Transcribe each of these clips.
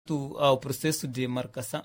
quanto ao processo de marcação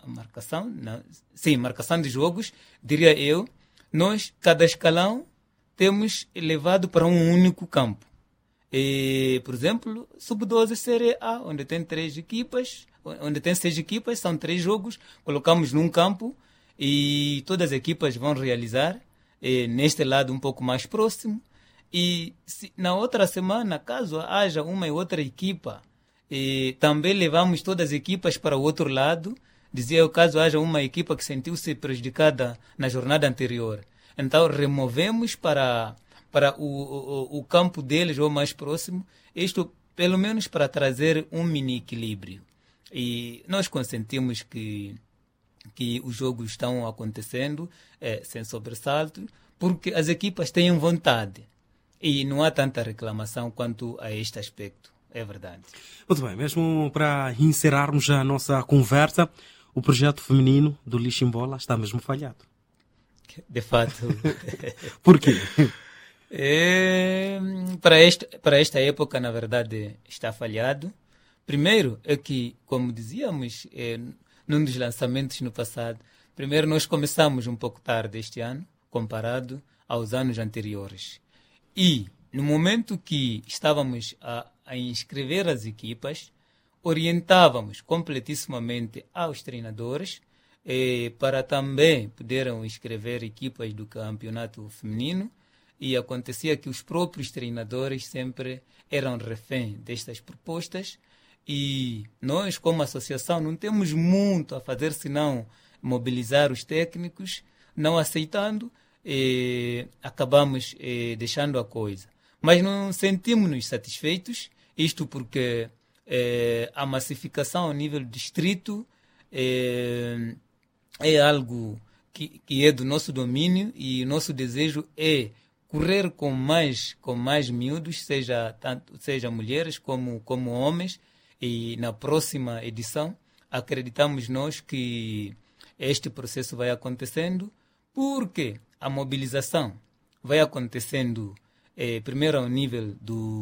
de jogos, diria eu, nós, cada escalão, temos levado para um único campo. Por exemplo, Sub-12 Série A, onde tem 6 equipas, são 3 jogos, colocamos num campo e todas as equipas vão realizar neste lado um pouco mais próximo. E na outra semana, caso haja uma e outra equipa, também levamos todas as equipas para o outro lado. Dizia eu, caso haja uma equipa que sentiu-se prejudicada na jornada anterior, então removemos para o campo deles ou mais próximo, isto pelo menos para trazer um mini equilíbrio. E nós consentimos que os jogos estão acontecendo sem sobressalto, porque as equipas têm vontade e não há tanta reclamação quanto a este aspecto. É verdade. Muito bem, mesmo para encerrarmos a nossa conversa, o projeto feminino do Liximbola está mesmo falhado. De fato. Por quê? Para esta época, na verdade, está falhado. Primeiro é que, como dizíamos num dos lançamentos no passado, primeiro nós começamos um pouco tarde este ano, comparado aos anos anteriores. E, no momento que estávamos a inscrever as equipas, orientávamos completissimamente aos treinadores para também poderem inscrever equipas do campeonato feminino, e acontecia que os próprios treinadores sempre eram refém destas propostas, e nós, como associação, não temos muito a fazer senão mobilizar os técnicos. Não aceitando, acabamos deixando a coisa. Mas não sentimos-nos satisfeitos, isto porque a massificação ao nível do distrito é algo que é do nosso domínio, e o nosso desejo é correr com mais miúdos, seja mulheres como homens, e na próxima edição acreditamos nós que este processo vai acontecendo, porque a mobilização vai acontecendo primeiro ao nível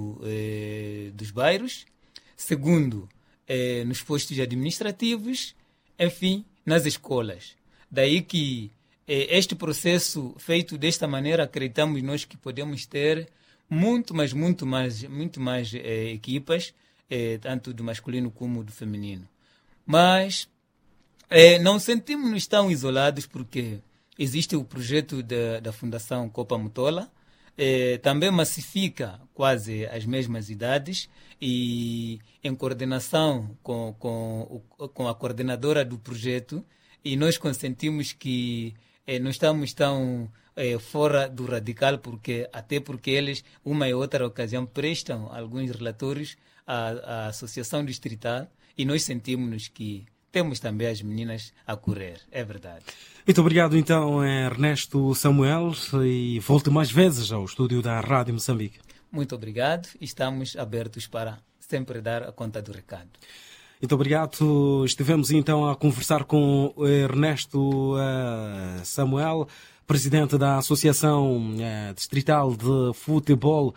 dos bairros, segundo nos postos administrativos, enfim, nas escolas. Daí que este processo feito desta maneira, acreditamos nós que podemos ter muito mais equipas, tanto do masculino como do feminino. Mas não sentimos-nos tão isolados, porque existe o projeto da Fundação Copa Mutola, também massifica quase as mesmas idades, e em coordenação com a coordenadora do projeto, e nós consentimos que não estamos tão fora do radical, até porque eles, uma e outra ocasião, prestam alguns relatórios à Associação Distrital, e nós sentimos que temos também as meninas a correr, é verdade. Muito obrigado, então, Ernesto Samuel, e volte mais vezes ao estúdio da Rádio Moçambique. Muito obrigado, estamos abertos para sempre dar a conta do recado. Muito obrigado. Estivemos então a conversar com Ernesto Samuel, presidente da Associação Distrital de Futebol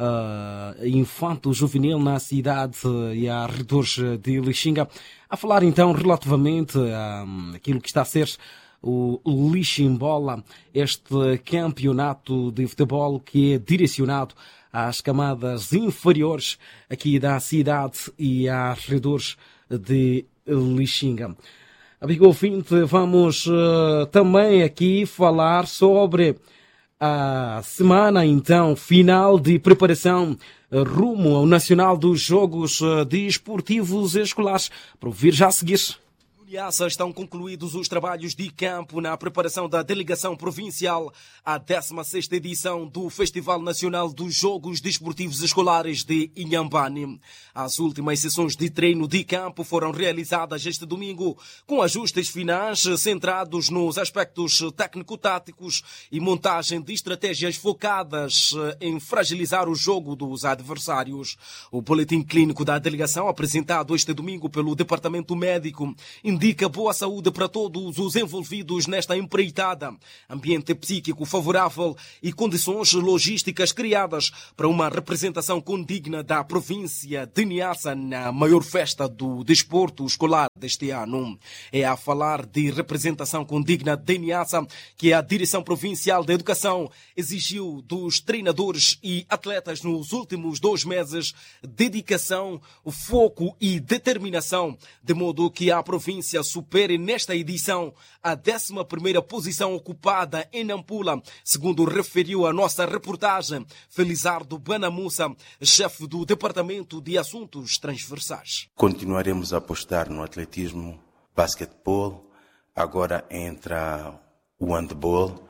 Infanto-Juvenil na cidade e arredores de Lixinga, a falar então relativamente àquilo que está a ser o Liximbola, este campeonato de futebol que é direcionado às camadas inferiores aqui da cidade e arredores de Lixinga. Amigo ouvinte, vamos também aqui falar sobre a semana, então, final de preparação rumo ao Nacional dos Jogos Desportivos Escolares. Para ouvir já a seguir. Em Niassa estão concluídos os trabalhos de campo na preparação da delegação provincial à 16ª edição do Festival Nacional dos Jogos Desportivos Escolares de Inhambane. As últimas sessões de treino de campo foram realizadas este domingo, com ajustes finais centrados nos aspectos técnico-táticos e montagem de estratégias focadas em fragilizar o jogo dos adversários. O boletim clínico da delegação, apresentado este domingo pelo Departamento Médico, indica boa saúde para todos os envolvidos nesta empreitada, ambiente psíquico favorável e condições logísticas criadas para uma representação condigna da província de Niassa na maior festa do desporto escolar deste ano. É a falar de representação condigna de Niassa que a Direção Provincial da Educação exigiu dos treinadores e atletas nos últimos 2 meses dedicação, foco e determinação, de modo que a província supere nesta edição a 11ª posição ocupada em Nampula, segundo referiu a nossa reportagem Felizardo Banamussa, chefe do Departamento de Assuntos Transversais. Continuaremos a apostar no atletismo, basquetebol, agora entra o handball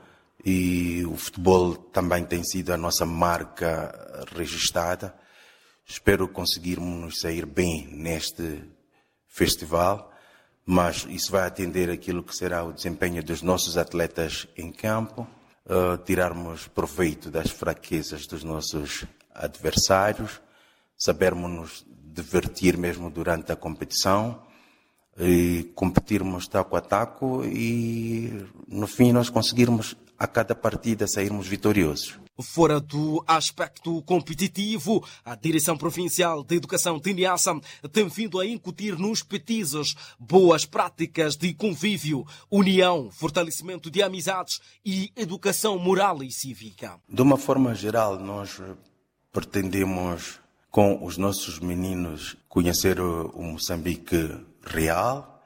e o futebol também tem sido a nossa marca registrada. Espero conseguirmos sair bem neste festival, mas isso vai atender aquilo que será o desempenho dos nossos atletas em campo, tirarmos proveito das fraquezas dos nossos adversários, sabermos nos divertir mesmo durante a competição, e competirmos taco a taco e no fim nós conseguirmos a cada partida sairmos vitoriosos. Fora do aspecto competitivo, a Direção Provincial de Educação de Niassa tem vindo a incutir nos petizes boas práticas de convívio, união, fortalecimento de amizades e educação moral e cívica. De uma forma geral, nós pretendemos, com os nossos meninos, conhecer o Moçambique real.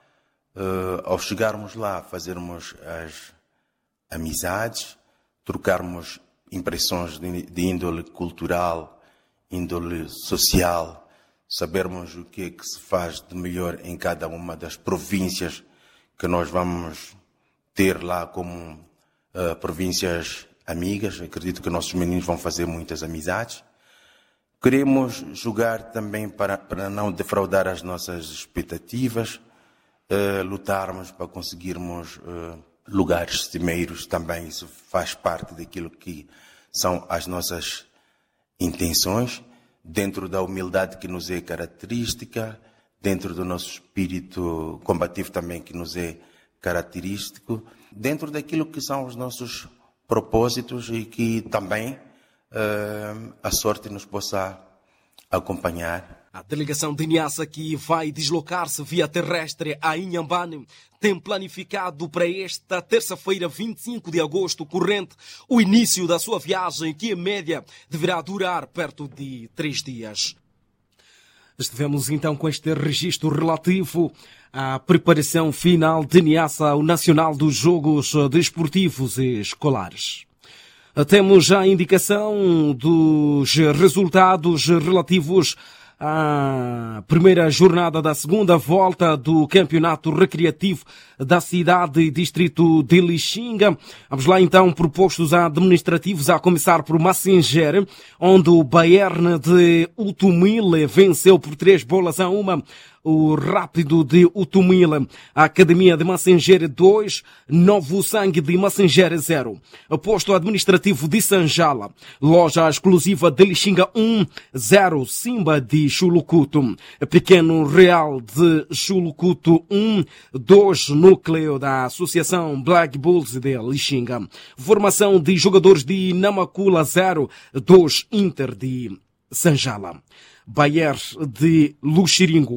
Ao chegarmos lá, fazermos as amizades, trocarmos impressões de índole cultural, índole social, sabermos o que é que se faz de melhor em cada uma das províncias que nós vamos ter lá como províncias amigas. Acredito que nossos meninos vão fazer muitas amizades. Queremos jogar também para não defraudar as nossas expectativas, lutarmos para conseguirmos lugares cimeiros também. Isso faz parte daquilo que são as nossas intenções, dentro da humildade que nos é característica, dentro do nosso espírito combativo também que nos é característico, dentro daquilo que são os nossos propósitos e que também a sorte nos possa acompanhar. A delegação de Niassa, que vai deslocar-se via terrestre a Inhambane, tem planificado para esta terça-feira, 25 de agosto corrente, o início da sua viagem, que em média deverá durar perto de 3 dias. Estivemos então com este registro relativo à preparação final de Niassa ao Nacional dos Jogos Desportivos e Escolares. Temos já a indicação dos resultados relativos à primeira jornada da segunda volta do Campeonato Recreativo da cidade e distrito de Lixinga. Vamos lá então, propostos administrativos, a começar por Massingere, onde o Bayern de Utumile venceu por 3-1 o Rápido de Utumile. A Academia de Massingere 2, Novo Sangue de Massingere 0. Posto administrativo de Sanjala, loja exclusiva de Lixinga 1-0, Simba de Chulucuto. Pequeno Real de Chulucuto 1-2, núcleo da Associação Black Bulls de Lixinga. Formação de jogadores de Namakula 0-2, Inter de Sanjala. Bayer de Luxiringo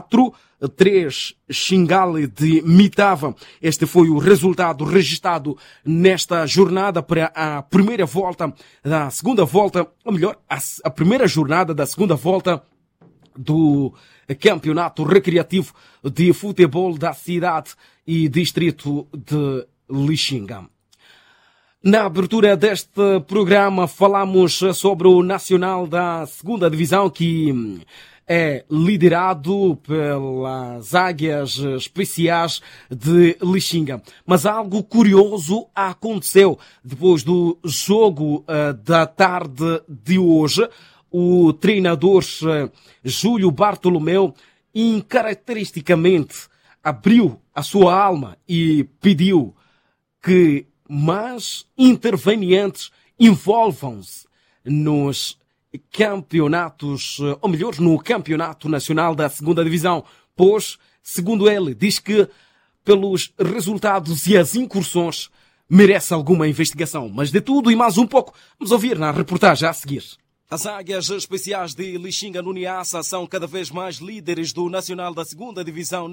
4-3, Xingale de Mitava. Este foi o resultado registado nesta jornada para a primeira volta da segunda volta, ou melhor, a primeira jornada da segunda volta do Campeonato Recreativo de Futebol da cidade e distrito de Lixinga. Na abertura deste programa falamos sobre o Nacional da segunda Divisão, que é liderado pelas Águias Especiais de Lixinga. Mas algo curioso aconteceu depois do jogo da tarde de hoje. O treinador Júlio Bartolomeu incaracteristicamente abriu a sua alma e pediu que mais intervenientes envolvam-se nos campeonatos, ou melhor, no Campeonato Nacional da segunda Divisão, pois, segundo ele, diz que pelos resultados e as incursões merece alguma investigação. Mas de tudo e mais um pouco, vamos ouvir na reportagem a seguir. As Águias Especiais de Lixinga no Niassa são cada vez mais líderes do Nacional da segunda Divisão nesta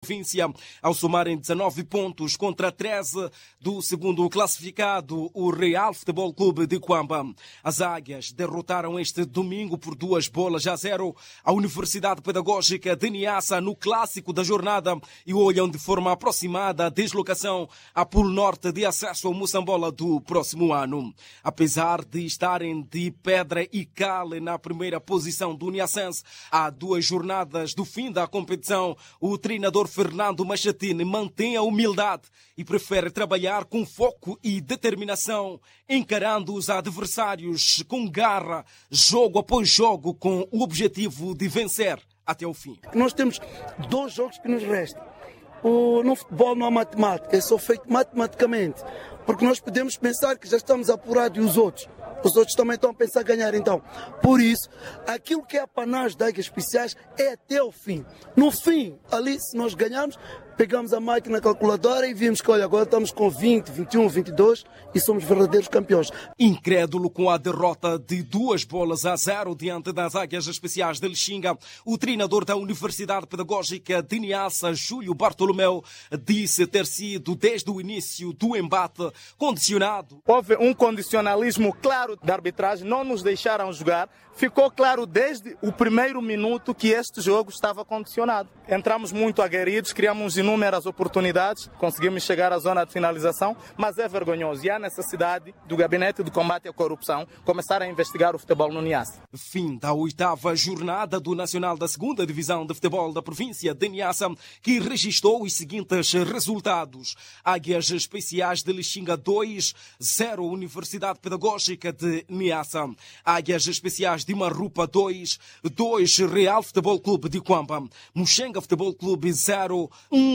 província, ao somarem 19 pontos contra 13 do segundo classificado, o Real Futebol Clube de Cuamba. As Águias derrotaram este domingo por 2-0 a Universidade Pedagógica de Niassa no clássico da jornada e olham de forma aproximada a deslocação à Pool Norte de acesso ao Moçambola do próximo ano. Apesar de estarem de pedra e cal na primeira posição do Niassense, há 2 jornadas do fim da competição, o treinador Fernando Machatini mantém a humildade e prefere trabalhar com foco e determinação, encarando os adversários com garra, jogo após jogo, com o objetivo de vencer até o fim. Nós temos 2 jogos que nos restam. No futebol não há matemática, é só feito matematicamente, porque nós podemos pensar que já estamos apurados e os outros também estão a pensar ganhar. Então, por isso, aquilo que é a panagem das Águias Especiais é até o fim. No fim, ali, se nós ganharmos, pegamos a máquina calculadora e vimos que, olha, agora estamos com 20, 21, 22 e somos verdadeiros campeões. Incrédulo com a derrota de 2-0 diante das Águias Especiais de Lixinga, o treinador da Universidade Pedagógica de Niassa, Júlio Bartolomeu, disse ter sido, desde o início do embate, condicionado. Houve um condicionalismo claro da arbitragem, não nos deixaram jogar. Ficou claro desde o primeiro minuto que este jogo estava condicionado. Entramos muito aguerridos, criamos inúmeras oportunidades, conseguimos chegar à zona de finalização, mas é vergonhoso e há necessidade do Gabinete de Combate à Corrupção começar a investigar o futebol no Niassa. Fim da 8ª jornada do Nacional da 2ª Divisão de Futebol da província de Niassa, que registrou os seguintes resultados. Águias Especiais de Lixinga 2-0, Universidade Pedagógica de Niassa. Águias Especiais de Marrupa 2 Real Futebol Clube de Cuamba. Muxenga Futebol Clube 0-1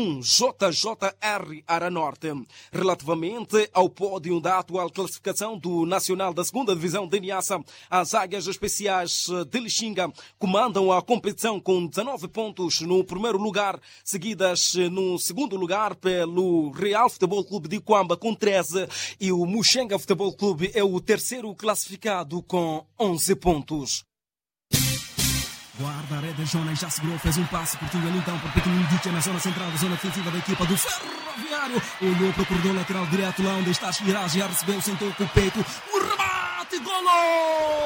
JJR Aranorte. Relativamente ao pódio da atual classificação do Nacional da 2ª Divisão de Niassa, as Águias Especiais de Lixinga comandam a competição com 19 pontos no primeiro lugar, seguidas no segundo lugar pelo Real Futebol Clube de Cuamba com 13 e o Muxenga Futebol Clube é o terceiro classificado com 11 pontos. Guarda a rede, Jonas já segurou, fez um passe curtinho ali então para Pequenino Dicha na zona central, da zona defensiva da equipa do Ferroviário. Olhou para o corredor lateral direto lá onde está Shirazi, já recebeu, sentou com o peito, o remate, golo!